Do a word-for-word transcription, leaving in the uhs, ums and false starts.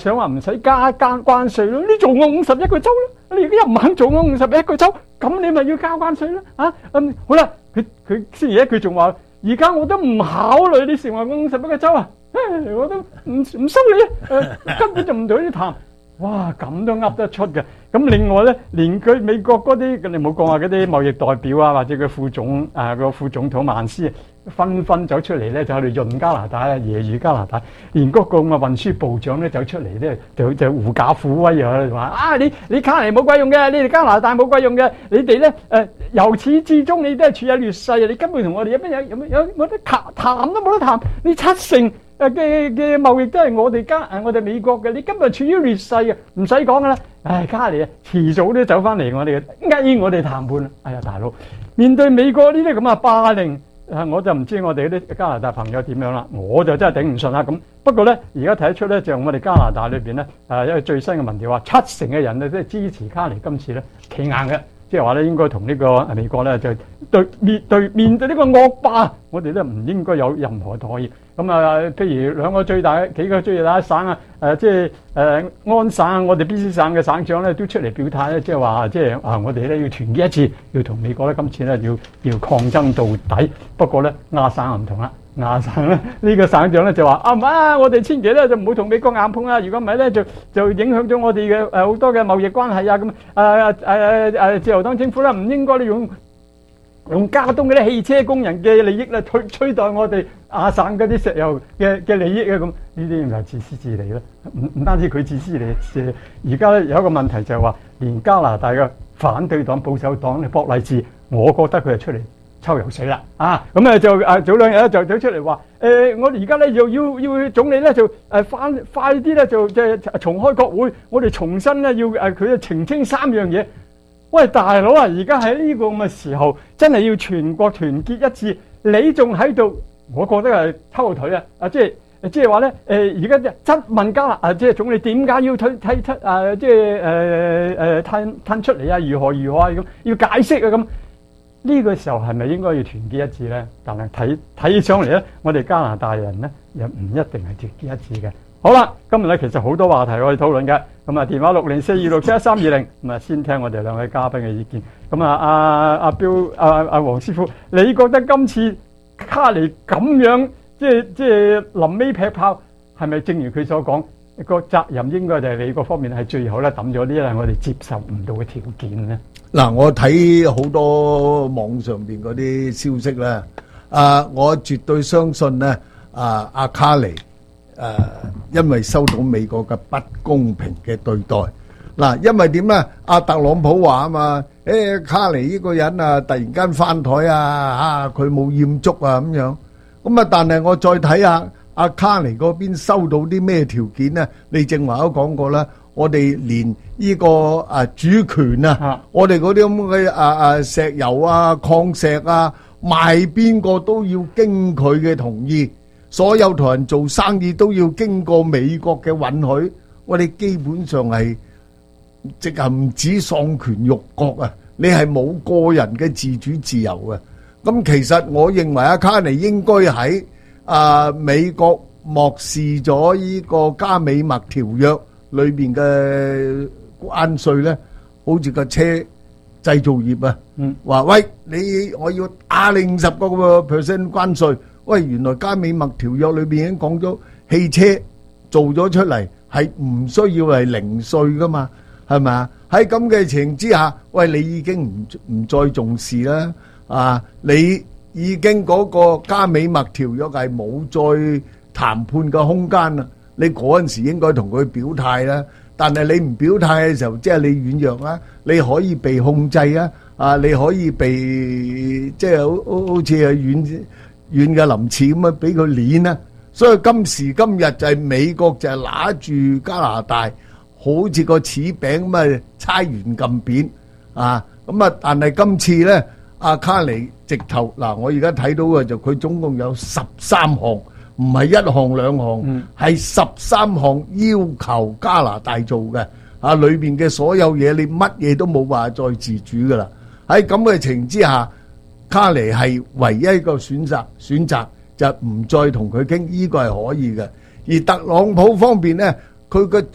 想話唔使加加關稅咯，你做我五十一個州啦，你而家又唔肯做我五十一個州，咁你咪要交關稅啦啊！嗯，好啦，佢佢先而家佢仲話，而家我都唔考慮你成為我五十一個州啊，我都唔唔收你啊，誒根本就唔同你談。哇，咁都噏得出嘅。咁另外咧，連佢美國嗰啲，你唔好講話嗰啲貿易代表啊，或者佢副總啊個副總統曼斯，紛紛走出嚟咧，就喺度潤加拿大啊，揶揄加拿大。連嗰個咁嘅運輸部長咧走出嚟咧，就就狐假虎威啊，話啊你你卡尼冇鬼用嘅，你哋加拿大冇鬼用嘅，你哋咧誒由始至終你都係處喺劣勢啊！你根本同我哋有乜有有乜有冇得談談都冇得談，你七成。誒嘅嘅貿易都係我哋加誒我哋美國嘅，你今日處於劣勢嘅，唔使講噶啦。唉，加嚟啊，遲早都走翻嚟我哋嘅，嗌我哋談判。哎呀，大佬，面對美國呢啲咁嘅霸凌，誒我就唔知我哋啲加拿大朋友點樣啦。我就真係頂唔順啦。咁不過咧，而家睇得出咧，就我哋加拿大裏邊咧，誒因為最新嘅民調話，七成嘅人咧都係支持卡尼今次咧企硬嘅。即係話咧，應該同呢個美國咧就對面對面對呢個惡霸，我哋咧唔應該有任何妥協。咁啊，譬如兩個最大幾個最大省啊，誒即係誒安省，我哋 B C 省嘅省長咧都出嚟表態咧，即係話即係啊，我哋咧要團結一致，要同美國咧今次咧要要抗爭到底。不過咧，亞省唔同啦。亞省咧呢個省長咧就話啊唔啊，我哋千祈咧就唔好同美國硬碰啊！如果唔係咧就就影響咗我哋嘅誒好多嘅貿易關係啊咁誒誒誒自由黨政府咧唔應該用用加東嗰啲汽車工人嘅利益咧取取代我哋亞省嗰啲石油嘅嘅利益啊咁，呢啲咪係自私自利咯？唔唔單止佢自私自利，而家咧有一個問題就係話，連加拿大嘅反對黨保守黨嘅博勵治，我覺得佢係出嚟抽油水啦啊！咁啊就啊早兩日咧就走出嚟話誒，我哋而家咧就要要總理咧就誒翻快啲咧就即係重開國會，我哋重新咧要誒佢澄清三樣嘢。喂，大佬啊！而家喺呢個咁嘅時候，真係要全國團結一致，你仲喺度，我覺得係偷腿啊！啊，即係即係話咧誒，而家質問加拿啊，即係總理點解要推推出啊？即係誒誒褪褪出嚟啊？如何如何啊？咁要解釋啊咁。呢個時候係咪應該要團結一致咧？但係睇睇上嚟咧，我哋加拿大人咧又唔一定係團結一致嘅。好啦，今日咧其實好多話題可以討論嘅。咁啊，電話六零四二六七一三二零，咁啊先聽我哋兩位嘉賓嘅意見。咁啊，阿阿標阿阿黃師傅，你覺得今次卡尼咁樣即係即係臨尾劈炮，係咪正如佢所講，個責任應該就係你嗰方面係最後咧抌咗呢啲係我哋接受唔到嘅條件咧？ 嗱，我睇好多網上邊嗰啲消息咧，啊，我絕對相信咧，啊阿卡尼誒，因為收到美國嘅不公平嘅對待，嗱，因為點咧？阿特朗普話啊嘛，誒卡尼呢個人啊，突然間翻台啊，啊佢冇驗足啊咁樣，咁啊，但係我再睇下阿卡尼嗰邊收到啲咩條件咧？你正話都講過啦。我哋連呢個啊主權啊，我哋嗰啲咁嘅啊啊石油啊、礦石啊，賣邊個都要經佢嘅同意，所有同人做生意都要經過美國嘅允許。我哋基本上係即係唔止喪權辱國啊！你係冇個人嘅自主自由嘅。咁其實我認為阿卡尼應該喺啊美國漠視咗呢個加美墨條約裏邊嘅關稅咧，好似個車製造業啊，話喂你我要打你五十個 percent 關稅，喂原來加美墨條約裏邊已經講咗汽車做咗出嚟係唔需要係零稅噶嘛，係咪啊？喺咁嘅情形之下，喂你已經唔唔再重視啦，啊你已經嗰個加美墨條約係冇再談判嘅空間啦。你嗰陣時應該同佢表態啦，但係你唔表態嘅時候，即係你軟弱啦，你可以被控制啊，啊你可以被即係好好好似係軟軟嘅鱗刺咁啊，俾佢碾啦。所以今時今日就係美國就係拿住加拿大，好似個柿餅咁啊，猜完咁扁啊，咁啊，但係今次咧，阿卡尼直頭嗱，我而家睇到嘅就佢總共有十三項。唔係一項兩項，係十三項要求加拿大做嘅，啊裏邊嘅所有嘢你乜嘢都冇話再自主噶啦。喺咁嘅情形之下，卡尼係唯一一個選擇，選擇就唔再同佢傾，呢個係可以嘅。而特朗普方面咧，佢嘅